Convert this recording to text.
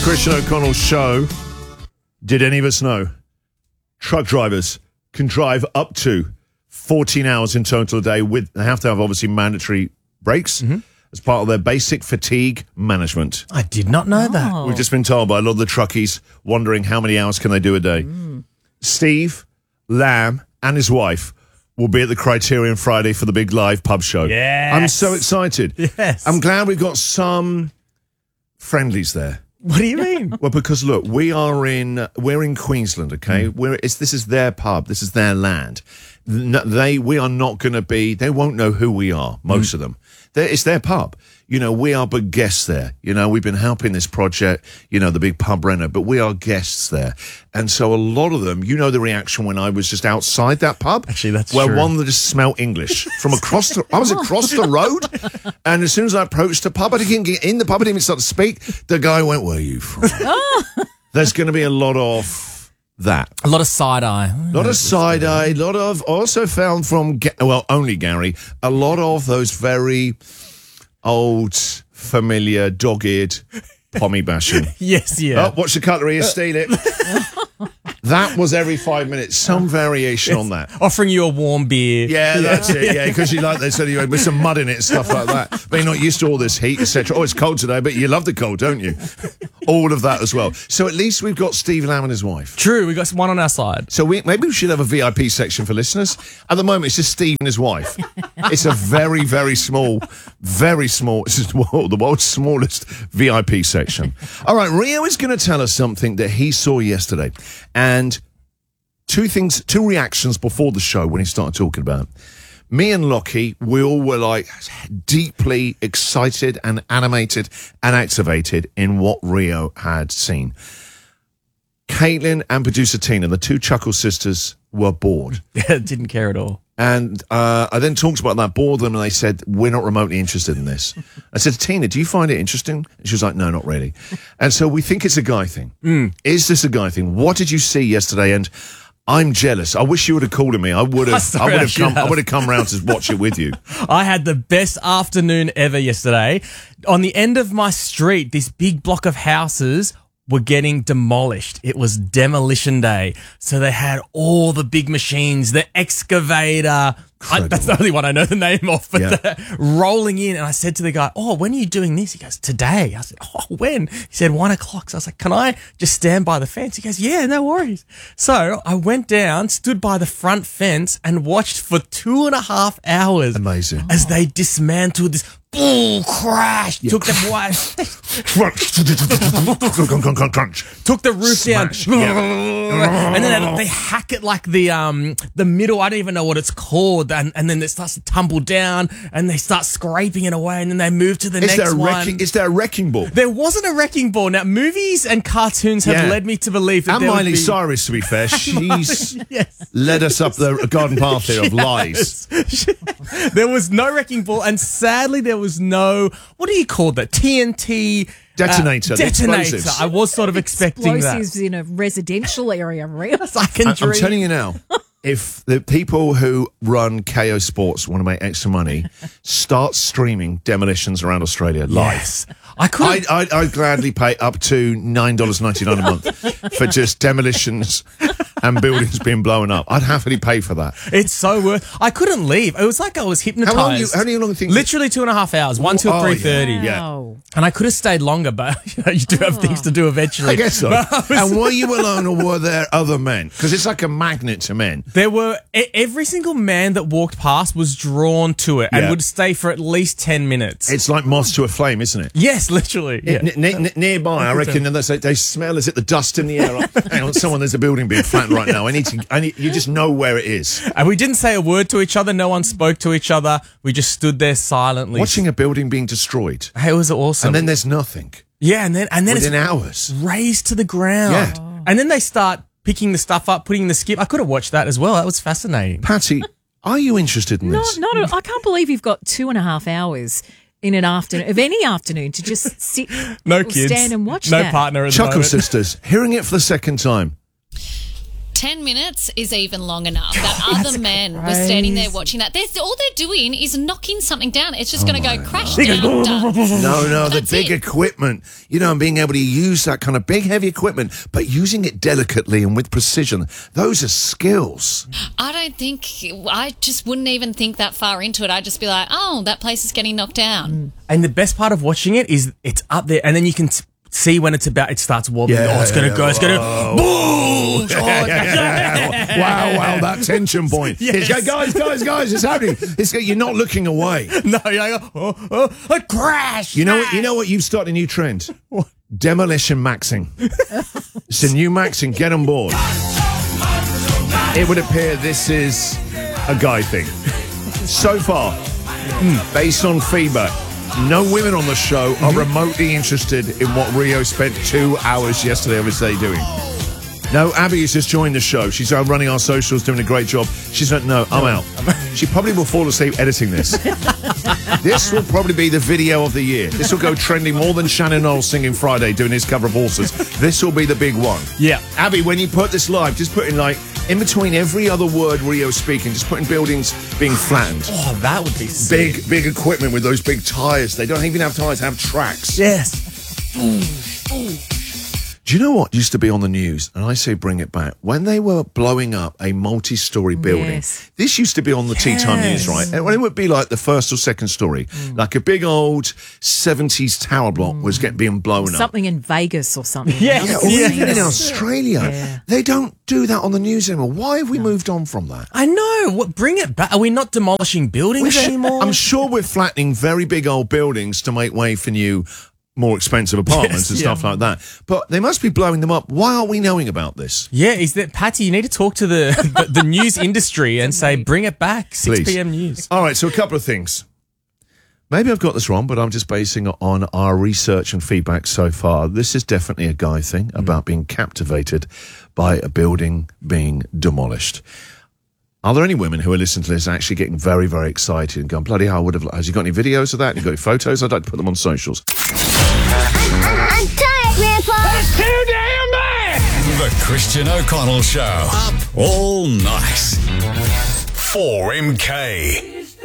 Christian O'Connell's show. Did any of us know truck drivers can drive up to 14 hours in total a day they have to have obviously mandatory breaks as part of their basic fatigue management. I did not know that. We've just been told by a lot of the truckies wondering how many hours can they do a day. Steve Lamb and his wife will be at the Criterion Friday for the big live pub show. Yes. I'm so excited. Yes. I'm glad we've got some friendlies there. What do you mean? Well, because look, we're in Queensland, okay? This is their pub, this is their land. We are not going to be. They won't know who we are. Most of them. It's their pub. You know, we are but guests there. You know, we've been helping this project. You know, the big pub reno, but we are guests there. And so a lot of them, you know, the reaction when I was just outside that pub. Actually, that's where true. one that just smelled English from across. I was across the road, and as soon as I approached the pub, I didn't get in the pub. I didn't even start to speak. The guy went, "Where are you from?" There's going to be a lot of that. A lot of side-eye. A lot of side-eye, a lot of, also found from, only Gary, a lot of those very old, familiar, dog-eared pommy bashing. Yes, yeah. Oh, watch the cutlery, you steal it. That was every 5 minutes, some variation on that. Offering you a warm beer. Yeah, that's it, yeah, because you like they said you with some mud in it and stuff like that. But you're not used to all this heat, etc. Oh, it's cold today, but you love the cold, don't you? All of that as well. So at least we've got Steve Lamb and his wife. True, we got one on our side. So maybe we should have a VIP section for listeners. At the moment, it's just Steve and his wife. It's a very, very small, this is the world's smallest VIP section. All right, Rio is going to tell us something that he saw yesterday. And two reactions before the show when he started talking about it. Me and Lockie, we all were like deeply excited and animated and activated in what Rio had seen. Caitlin and producer Tina, the two Chuckle sisters, were bored. Yeah, didn't care at all. And I then talked about that, bored them, and they said, we're not remotely interested in this. I said, Tina, do you find it interesting? And she was like, no, not really. And so we think it's a guy thing. Is this a guy thing? What did you see yesterday? And I'm jealous. I wish you would have called me. I would have come round to watch it with you. I had the best afternoon ever yesterday. On the end of my street, this big block of houses were getting demolished. It was demolition day. So they had all the big machines, the excavator. That's the only one I know the name of, but they're rolling in. And I said to the guy, oh, when are you doing this? He goes, today. I said, oh, when? He said, 1 o'clock. So I was like, can I just stand by the fence? He goes, yeah, no worries. So I went down, stood by the front fence and watched for 2.5 hours. Amazing. As they dismantled this. Boom, crash. Yeah. Took the crunch. Took the roof Smash. down. Yeah. And then they hack it like the middle, I don't even know what it's called. And then it starts to tumble down and they start scraping it away and then they move to the next one. Is there a wrecking ball? There wasn't a wrecking ball. Now, movies and cartoons have led me to believe that and Miley Cyrus, to be fair, she's led us up the garden path here of lies. There was no wrecking ball, and sadly, there was no, what do you call that? TNT detonator. Detonator. I was sort of expecting that. Explosives in a residential area, really. I'm telling you now. If the people who run KO Sports want to make extra money, start streaming demolitions around Australia live. Yes. I'd gladly pay up to $9.99 a month for just demolitions and buildings being blown up. I'd happily pay for that. It's so worth. I couldn't leave. It was like I was hypnotized. How long do you think? Literally 2.5 hours, 1 till 3:30. Yeah. And I could have stayed longer, but you do have things to do eventually. I guess so. And were you alone, or were there other men? Because it's like a magnet to men. There were every single man that walked past was drawn to it and would stay for at least 10 minutes. It's like moths to a flame, isn't it? Yes, literally. Yeah. Nearby, I reckon they smell. Is it the dust in the air? Hang on, there's a building being flattened right now. I need you just know where it is. And we didn't say a word to each other. No one spoke to each other. We just stood there silently, watching a building being destroyed. It was awesome. And then there's nothing. Yeah, and then within it's hours razed to the ground. Yeah. And then they start picking the stuff up, putting in the skip. I could have watched that as well. That was fascinating. Patty, are you interested in this? I can't believe you've got 2.5 hours in an afternoon, of any afternoon, to just sit no or kids, stand and watch no that. partner at the Chuckle moment. Sisters, hearing it for the second time. 10 minutes is even long enough. That other men were standing there watching that. All they're doing is knocking something down. It's just going to go crash down. Done. No, the That's big it. equipment, and being able to use that kind of big, heavy equipment, but using it delicately and with precision. Those are skills. I just wouldn't even think that far into it. I'd just be like, oh, that place is getting knocked down. And the best part of watching it is it's up there, and then you can see when it starts wobbling. It's going to go. It's going to boom. Wow, that tension point. Yes. Guys, it's happening. You're not looking away. No, you're like, a crash. You know what? You've started a new trend. Demolition maxing. It's a new maxing. Get on board. It would appear this is a guy thing. So far, based on feedback, no women on the show are remotely interested in what Rio spent 2 hours yesterday of his day doing. No, Abby has just joined the show. She's running our socials, doing a great job. She's like, no, I'm out. She probably will fall asleep editing this. This will probably be the video of the year. This will go trending more than Shannon Knowles singing Friday doing his cover of Horses. This will be the big one. Yeah. Abby, when you put this live, just put in in between every other word Rio's speaking, just put in buildings being flattened. Oh, that would be sick. Big equipment with those big tyres. They don't even have tyres, they have tracks. Yes. Do you know what used to be on the news? And I say bring it back. When they were blowing up a multi-story building, Yes. this used to be on the Tea Time News, right? And when it would be like the first or second story, like a big old 70s tower block was being blown up. Something in Vegas or something. Yes. Yeah, or even in Australia. Yeah. They don't do that on the news anymore. Why have we moved on from that? I know. What? Bring it back. Are we not demolishing buildings anymore? I'm sure we're flattening very big old buildings to make way for new, more expensive apartments and stuff like that. But they must be blowing them up. Why aren't we knowing about this? Yeah, is that Patty? You need to talk to the news industry and say, bring it back. 6 Please. p.m. news. All right, so a couple of things. Maybe I've got this wrong, but I'm just basing it on our research and feedback so far. This is definitely a guy thing about being captivated by a building being demolished. Are there any women who are listening to this actually getting very, very excited and going, bloody hell, I would have... Has he got any videos of that? You got any photos? I'd like to put them on socials. I'm tired, Grandpa. That's too damn bad! The Christian O'Connell Show. Up all night. 4MK.